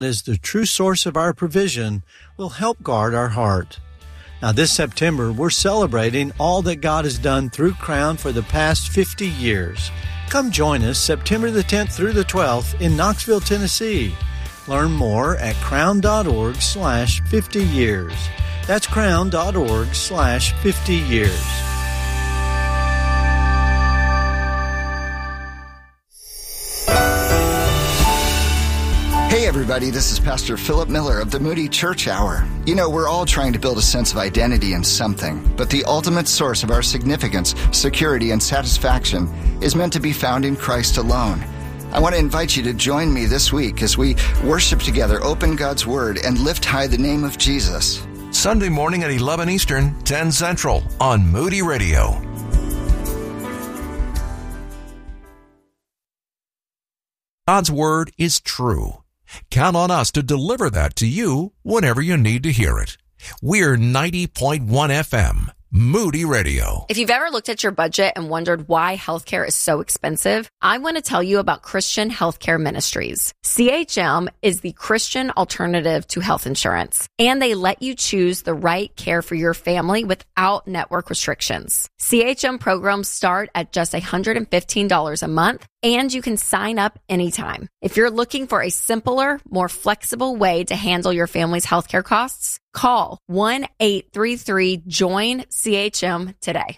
is the true source of our provision, will help guard our heart. Now, this September, we're celebrating all that God has done through Crown for the past 50 years. Come join us September the 10th through the 12th in Knoxville, Tennessee. Learn more at crown.org/50 years. That's crown.org/50 years. Hey everybody, this is Pastor Philip Miller of the Moody Church Hour. You know, we're all trying to build a sense of identity in something, but the ultimate source of our significance, security, and satisfaction is meant to be found in Christ alone. I want to invite you to join me this week as we worship together, open God's Word, and lift high the name of Jesus. Sunday morning at 11 Eastern, 10 Central on Moody Radio. God's Word is true. Count on us to deliver that to you whenever you need to hear it. We're 90.1 FM, Moody Radio. If you've ever looked at your budget and wondered why healthcare is so expensive, I want to tell you about Christian Healthcare Ministries. CHM is the Christian alternative to health insurance, and they let you choose the right care for your family without network restrictions. CHM programs start at just $115 a month, and you can sign up anytime. If you're looking for a simpler, more flexible way to handle your family's healthcare costs, call 1-833-JOIN-CHM today.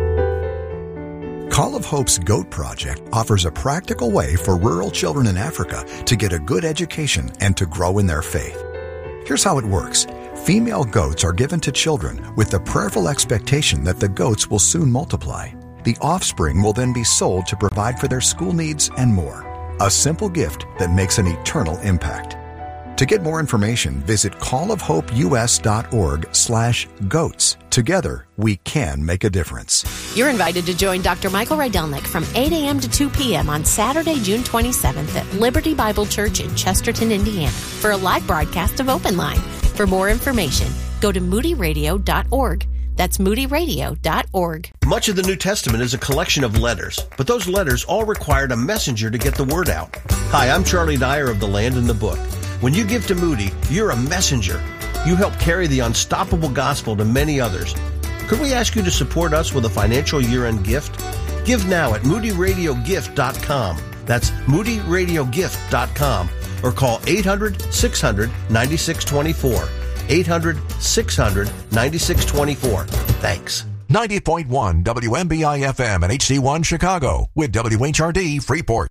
Call of Hope's Goat Project offers a practical way for rural children in Africa to get a good education and to grow in their faith. Here's how it works. Female goats are given to children with the prayerful expectation that the goats will soon multiply. The offspring will then be sold to provide for their school needs and more. A simple gift that makes an eternal impact. To get more information, visit callofhopeus.org/goats. Together, we can make a difference. You're invited to join Dr. Michael Rydelnik from 8 a.m. to 2 p.m. on Saturday, June 27th at Liberty Bible Church in Chesterton, Indiana, for a live broadcast of Open Line. For more information, go to moodyradio.org. That's moodyradio.org. Much of the New Testament is a collection of letters, but those letters all required a messenger to get the word out. Hi, I'm Charlie Dyer of The Land and the Book. When you give to Moody, you're a messenger. You help carry the unstoppable gospel to many others. Could we ask you to support us with a financial year-end gift? Give now at moodyradiogift.com. That's moodyradiogift.com, or call 800-600-9624. 800-600-9624. Thanks. 90.1 WMBI FM and HD1 Chicago with WHRD Freeport.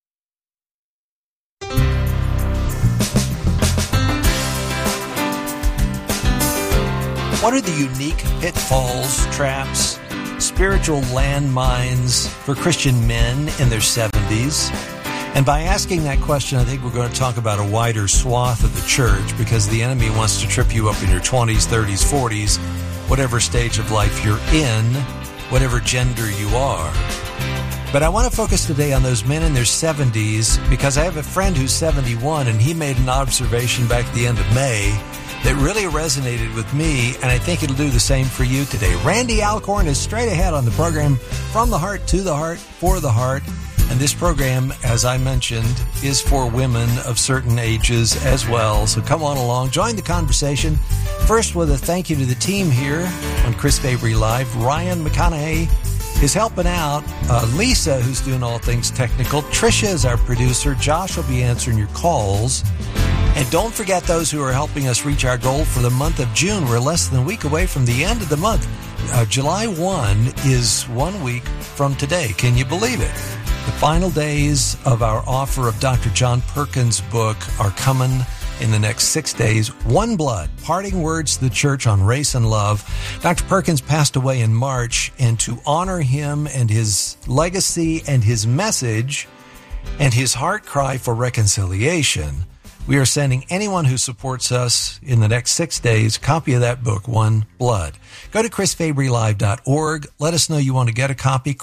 What are the unique pitfalls, traps, spiritual landmines for Christian men in their 70s? And by asking that question, I think we're going to talk about a wider swath of the church, because the enemy wants to trip you up in your 20s, 30s, 40s, whatever stage of life you're in, whatever gender you are. But I want to focus today on those men in their 70s, because I have a friend who's 71, and he made an observation back at the end of May that really resonated with me, and I think it'll do the same for you today. Randy Alcorn is straight ahead on the program, From the Heart to the Heart, for the Heart. And this program, as I mentioned, is for women of certain ages as well. So come on along, join the conversation. First, with a thank you to the team here on Chris Fabry Live. Ryan McConaughey is helping out. Lisa, who's doing all things technical. Tricia is our producer. Josh will be answering your calls. And don't forget those who are helping us reach our goal for the month of June. We're less than a week away from the end of the month. July 1 is 1 week from today. Can you believe it? The final days of our offer of Dr. John Perkins' book are coming in the next 6 days. One Blood, Parting Words to the Church on Race and Love. Dr. Perkins passed away in March, and to honor him and his legacy and his message and his heart cry for reconciliation, we are sending anyone who supports us in the next 6 days a copy of that book, One Blood. Go to chrisfabrylive.org. Let us know you want to get a copy,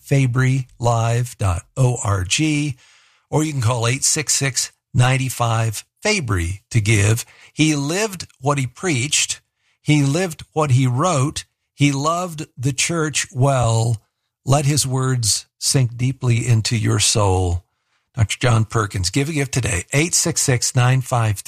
chrisfabrylive.org, or you can call 866-95-FABRY to give. He lived what he preached. He lived what he wrote. He loved the church well. Let his words sink deeply into your soul. Dr. John Perkins. Give a gift today, 866-953